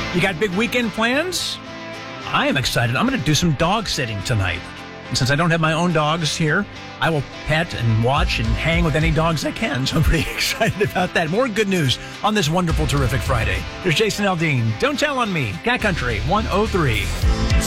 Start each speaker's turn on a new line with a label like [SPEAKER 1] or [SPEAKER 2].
[SPEAKER 1] You got big weekend plans? I am excited. I'm going to do some dog sitting tonight. And since I don't have my own dogs here, I will pet and watch and hang with any dogs I can. So I'm pretty excited about that. More good news on this wonderful, terrific Friday. There's Jason Aldean. Don't tell on me. Cat Country 103.